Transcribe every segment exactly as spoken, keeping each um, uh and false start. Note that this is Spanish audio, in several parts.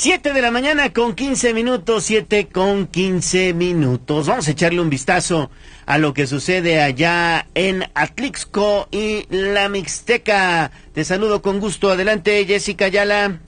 Siete de la mañana con quince minutos, siete con quince minutos. Vamos a echarle un vistazo a lo que sucede allá en Atlixco y la Mixteca. Te saludo con gusto. Adelante, Jessica Ayala.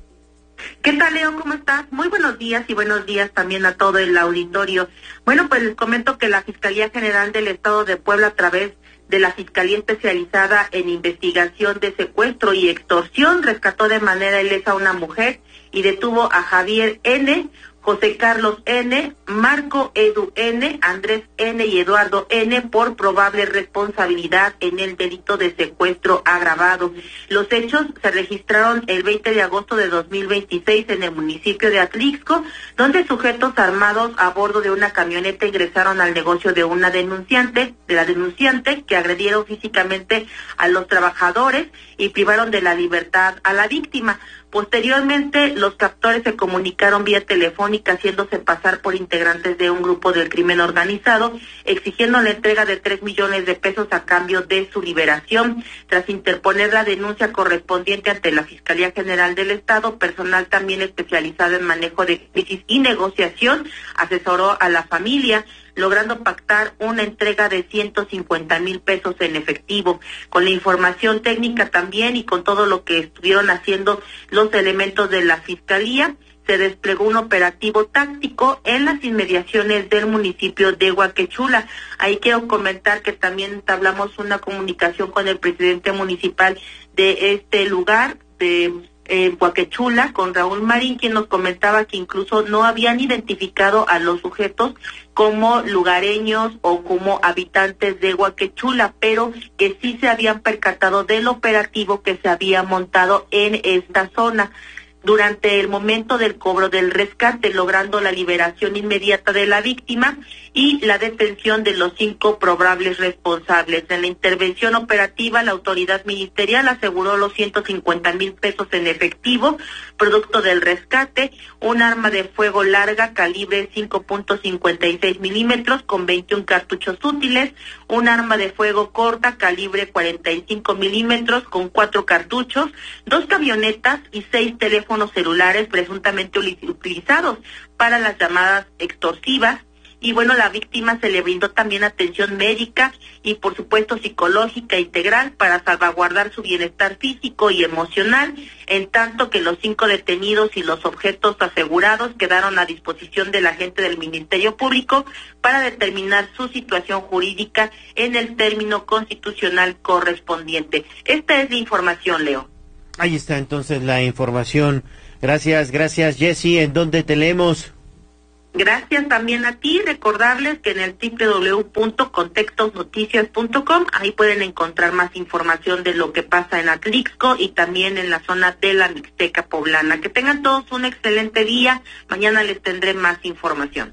¿Qué tal, Leo? ¿Cómo estás? Muy buenos días y buenos días también a todo el auditorio. Bueno, pues les comento que la Fiscalía General del Estado de Puebla, a través de la Fiscalía Especializada en Investigación de Secuestro y Extorsión, rescató de manera ilesa a una mujer y detuvo a Javier N., José Carlos N., Marco Edu N., Andrés N. y Eduardo N. por probable responsabilidad en el delito de secuestro agravado. Los hechos se registraron el veinte de agosto de dos mil veintiséis en el municipio de Atlixco, donde sujetos armados a bordo de una camioneta ingresaron al negocio de una denunciante, de la denunciante, que agredieron físicamente a los trabajadores y privaron de la libertad a la víctima. Posteriormente, los captores se comunicaron vía telefónica haciéndose pasar por integrantes de un grupo del crimen organizado, exigiendo la entrega de tres millones de pesos a cambio de su liberación. Tras interponer la denuncia correspondiente ante la Fiscalía General del Estado, personal también especializado en manejo de crisis y negociación asesoró a la familia, logrando pactar una entrega de ciento cincuenta mil pesos en efectivo. Con la información técnica también y con todo lo que estuvieron haciendo los elementos de la Fiscalía, se desplegó un operativo táctico en las inmediaciones del municipio de Huaquechula. Ahí quiero comentar que también entablamos una comunicación con el presidente municipal de este lugar, de en Huaquechula, con Raúl Marín, quien nos comentaba que incluso no habían identificado a los sujetos como lugareños o como habitantes de Huaquechula, pero que sí se habían percatado del operativo que se había montado en esta zona. Durante el momento del cobro del rescate, logrando la liberación inmediata de la víctima y la detención de los cinco probables responsables. En la intervención operativa, la autoridad ministerial aseguró los ciento cincuenta mil pesos en efectivo, producto del rescate, un arma de fuego larga calibre cinco punto cincuenta y seis milímetros con veintiún cartuchos útiles, un arma de fuego corta calibre cuarenta y cinco milímetros con cuatro cartuchos, dos camionetas y seis teléfonos celulares presuntamente utilizados para las llamadas extorsivas. Y bueno, la víctima se le brindó también atención médica y por supuesto psicológica integral para salvaguardar su bienestar físico y emocional, en tanto que los cinco detenidos y los objetos asegurados quedaron a disposición del agente del Ministerio Público para determinar su situación jurídica en el término constitucional correspondiente. Esta es la información, Leo. Ahí está entonces la información. Gracias, gracias, Jessy. ¿En dónde te leemos? Gracias también a ti. Recordarles que en el doble u doble u doble u punto contextos noticias punto com ahí pueden encontrar más información de lo que pasa en Atlixco y también en la zona de la Mixteca poblana. Que tengan todos un excelente día. Mañana les tendré más información.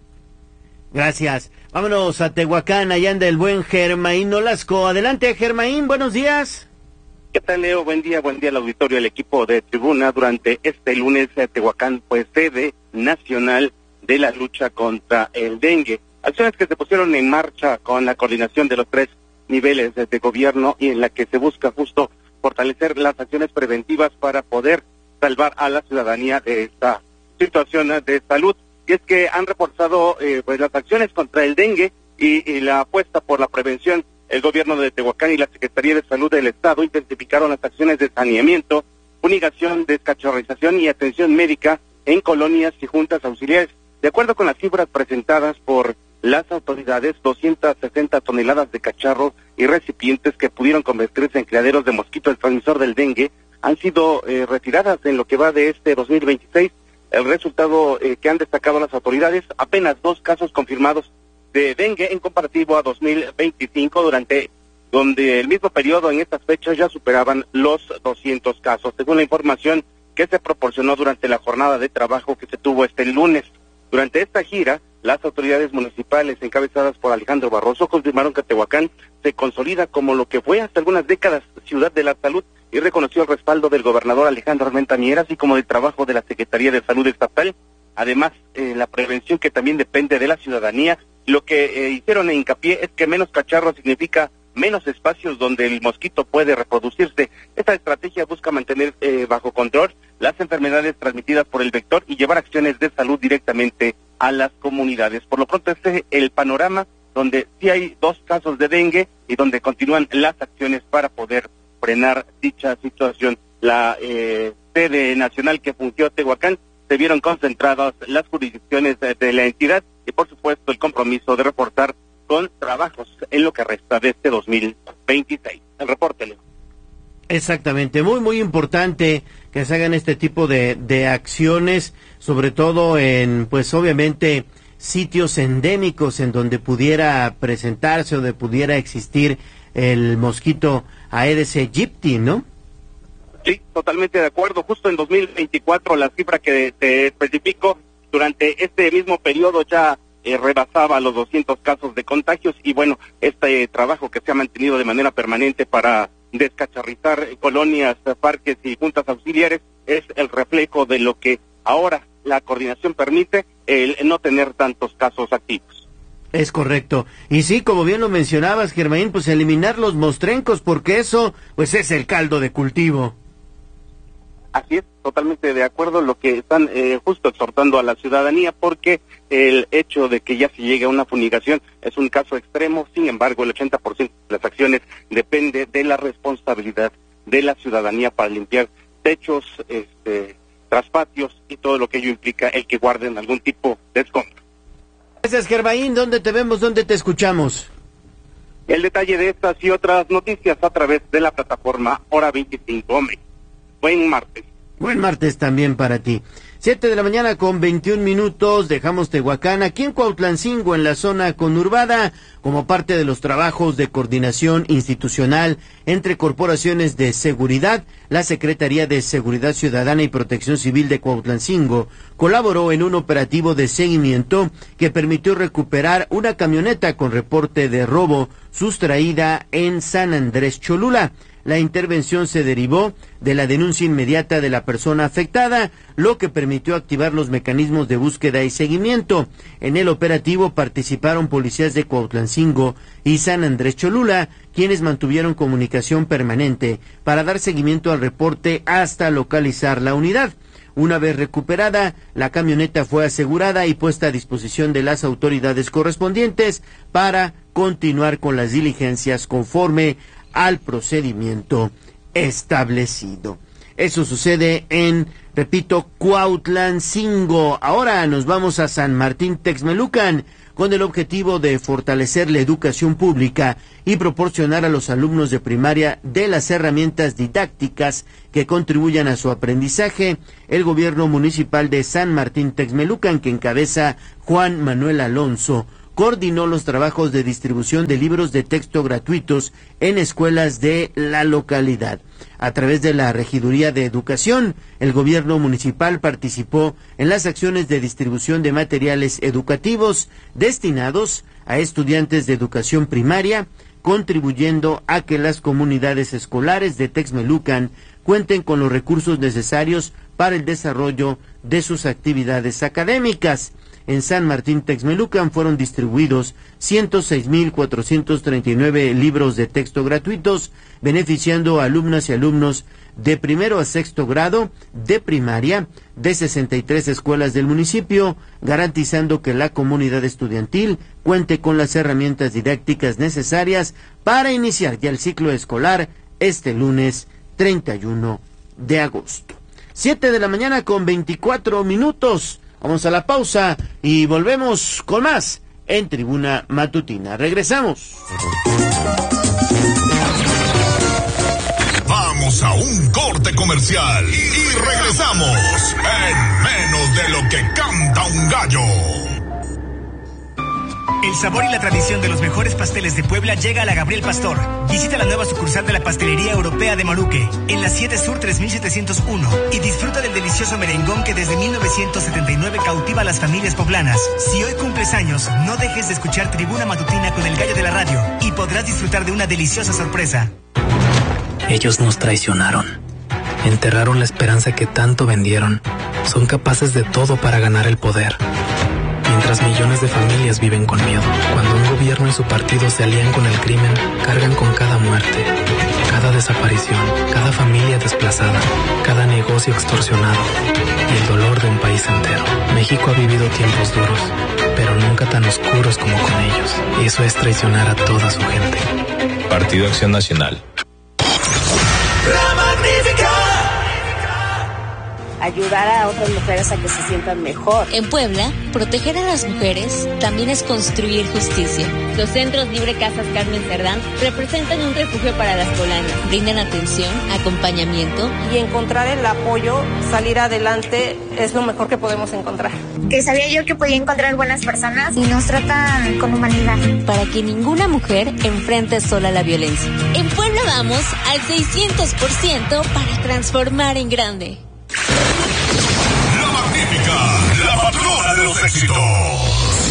Gracias. Vámonos a Tehuacán. Allá anda el buen Germaín Nolasco. Adelante, Germaín. Buenos días. ¿Qué tal, Leo? Buen día, buen día al auditorio, el equipo de Tribuna. Durante este lunes, Tehuacán fue sede nacional de la lucha contra el dengue. Acciones que se pusieron en marcha con la coordinación de los tres niveles de, de gobierno y en la que se busca justo fortalecer las acciones preventivas para poder salvar a la ciudadanía de esta situación de salud. Y es que han reforzado eh, pues las acciones contra el dengue y, y la apuesta por la prevención. El gobierno de Tehuacán y la Secretaría de Salud del Estado intensificaron las acciones de saneamiento, fumigación, descachorrización y atención médica en colonias y juntas auxiliares. De acuerdo con las cifras presentadas por las autoridades, doscientas sesenta toneladas de cacharros y recipientes que pudieron convertirse en criaderos de mosquito el transmisor del dengue han sido eh, retiradas en lo que va de este dos mil veintiséis. El resultado eh, que han destacado las autoridades, apenas dos casos confirmados de dengue en comparativo a dos mil veinticinco, durante donde el mismo periodo en estas fechas ya superaban los doscientos casos, según la información que se proporcionó durante la jornada de trabajo que se tuvo este lunes. Durante esta gira, las autoridades municipales encabezadas por Alejandro Barroso confirmaron que Tehuacán se consolida como lo que fue hasta algunas décadas ciudad de la salud y reconoció el respaldo del gobernador Alejandro Armenta Mier, así como del trabajo de la Secretaría de Salud Estatal. Además, eh, la prevención que también depende de la ciudadanía. Lo que eh, hicieron en hincapié es que menos cacharros significa menos espacios donde el mosquito puede reproducirse. Esta estrategia busca mantener eh, bajo control las enfermedades transmitidas por el vector y llevar acciones de salud directamente a las comunidades. Por lo pronto, este es el panorama donde sí hay dos casos de dengue y donde continúan las acciones para poder frenar dicha situación. La eh, sede nacional que fungió Tehuacán, se vieron concentradas las jurisdicciones de, de la entidad y por supuesto el compromiso de reportar con trabajos en lo que resta de este dos mil veintiséis. El reporte, Leo. Exactamente, muy muy importante que se hagan este tipo de, de acciones, sobre todo en, pues obviamente, sitios endémicos en donde pudiera presentarse o donde pudiera existir el mosquito Aedes aegypti, ¿no? Sí, totalmente de acuerdo. Justo en dos mil veinticuatro, la cifra que te especifico, durante este mismo periodo ya eh, rebasaba los doscientos casos de contagios y bueno, este eh, trabajo que se ha mantenido de manera permanente para descacharrizar eh, colonias, parques y juntas auxiliares es el reflejo de lo que ahora la coordinación permite, el no tener tantos casos activos. Es correcto. Y sí, como bien lo mencionabas, Germain, pues eliminar los mostrencos, porque eso pues es el caldo de cultivo. Así es, totalmente de acuerdo, lo que están eh, justo exhortando a la ciudadanía, porque el hecho de que ya se llegue a una fumigación es un caso extremo. Sin embargo, el ochenta por ciento de las acciones depende de la responsabilidad de la ciudadanía para limpiar techos, este, traspatios y todo lo que ello implica el que guarden algún tipo de escombro. Gracias, Germain. ¿Dónde te vemos? ¿Dónde te escuchamos? El detalle de estas y otras noticias a través de la plataforma Hora veinticinco. Hombre, buen martes. Buen martes también para ti. Siete de la mañana con veintiún minutos, dejamos Tehuacán, aquí en Cuautlancingo, en la zona conurbada, como parte de los trabajos de coordinación institucional entre corporaciones de seguridad. La Secretaría de Seguridad Ciudadana y Protección Civil de Cuautlancingo colaboró en un operativo de seguimiento que permitió recuperar una camioneta con reporte de robo sustraída en San Andrés Cholula. La intervención se derivó de la denuncia inmediata de la persona afectada, lo que permitió activar los mecanismos de búsqueda y seguimiento. En el operativo participaron policías de Cuautlancingo y San Andrés Cholula, quienes mantuvieron comunicación permanente para dar seguimiento al reporte hasta localizar la unidad. Una vez recuperada, la camioneta fue asegurada y puesta a disposición de las autoridades correspondientes para continuar con las diligencias conforme al procedimiento establecido. Eso sucede en, repito, Cuautlancingo. Ahora nos vamos a San Martín Texmelucan con el objetivo de fortalecer la educación pública y proporcionar a los alumnos de primaria de las herramientas didácticas que contribuyan a su aprendizaje. El gobierno municipal de San Martín Texmelucan, que encabeza Juan Manuel Alonso, coordinó los trabajos de distribución de libros de texto gratuitos en escuelas de la localidad. A través de la Regiduría de Educación, el gobierno municipal participó en las acciones de distribución de materiales educativos destinados a estudiantes de educación primaria, contribuyendo a que las comunidades escolares de Texmelucan cuenten con los recursos necesarios para el desarrollo de sus actividades académicas. En San Martín Texmelucan fueron distribuidos ciento seis mil cuatrocientos treinta y nueve libros de texto gratuitos, beneficiando a alumnas y alumnos de primero a sexto grado de primaria de sesenta y tres escuelas del municipio, garantizando que la comunidad estudiantil cuente con las herramientas didácticas necesarias para iniciar ya el ciclo escolar este lunes treinta y uno de agosto. Siete de la mañana con veinticuatro minutos. Vamos a la pausa y volvemos con más en Tribuna Matutina. Regresamos. Vamos a un corte comercial y regresamos en menos de lo que canta un gallo. El sabor y la tradición de los mejores pasteles de Puebla llega a la Gabriel Pastor. Visita la nueva sucursal de la Pastelería Europea de Maluque, en la siete Sur tres mil setecientos uno, y disfruta del delicioso merengón que desde mil novecientos setenta y nueve cautiva a las familias poblanas. Si hoy cumples años, no dejes de escuchar Tribuna Matutina con el gallo de la radio y podrás disfrutar de una deliciosa sorpresa. Ellos nos traicionaron. Enterraron la esperanza que tanto vendieron. Son capaces de todo para ganar el poder. mientras millones de familias viven con miedo. Cuando un gobierno y su partido se alían con el crimen, cargan con cada muerte, cada desaparición, cada familia desplazada, cada negocio extorsionado y el dolor de un país entero. México ha vivido tiempos duros, pero nunca tan oscuros como con ellos. Y eso es traicionar a toda su gente. Partido Acción Nacional. La Magnífica. Ayudar a otras mujeres a que se sientan mejor. En Puebla, proteger a las mujeres también es construir justicia. Los centros Libre Casas Carmen Cerdán representan un refugio para las polanas. Brindan atención, acompañamiento y encontrar el apoyo, salir adelante es lo mejor que podemos encontrar. Que sabía yo que podía encontrar buenas personas y nos tratan con humanidad. Para que ninguna mujer enfrente sola la violencia. En Puebla vamos al seiscientos por ciento para transformar en grande. La Magnífica, la patrona de los éxitos.